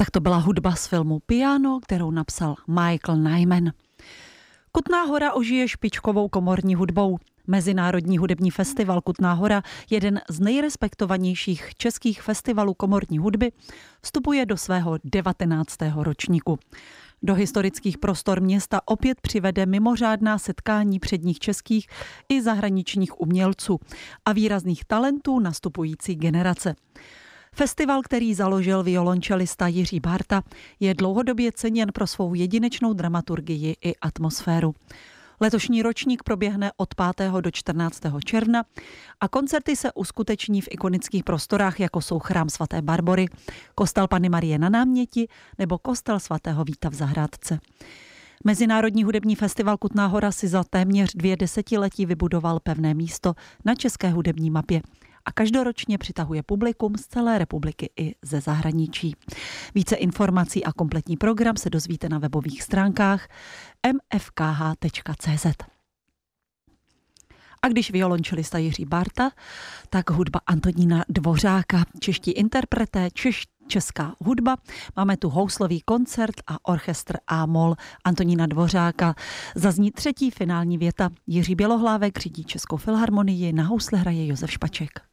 Tak to byla hudba z filmu Piano, kterou napsal Michael Nyman. Kutná Hora ožije špičkovou komorní hudbou. Mezinárodní hudební festival Kutná Hora, jeden z nejrespektovanějších českých festivalů komorní hudby, vstupuje do svého 19. ročníku. Do historických prostor města opět přivede mimořádná setkání předních českých i zahraničních umělců a výrazných talentů nastupující generace. Festival, který založil violončelista Jiří Bárta, je dlouhodobě ceněn pro svou jedinečnou dramaturgii i atmosféru. Letošní ročník proběhne od 5. do 14. června a koncerty se uskuteční v ikonických prostorách, jako jsou Chrám svaté Barbory, Kostel Panny Marie na Náměti nebo Kostel svatého Víta v Zahrádce. Mezinárodní hudební festival Kutná Hora si za téměř 2 desetiletí vybudoval pevné místo na české hudební mapě a každoročně přitahuje publikum z celé republiky i ze zahraničí. Více informací a kompletní program se dozvíte na webových stránkách mfkh.cz. A když violončelista Jiří Bárta, tak hudba Antonína Dvořáka, čeští interpreté, česká hudba. Máme tu houslový koncert a orchestr A-moll Antonína Dvořáka. Zazní 3. finální věta. Jiří Bělohlávek řídí Českou filharmonii, na housle hraje Josef Špaček.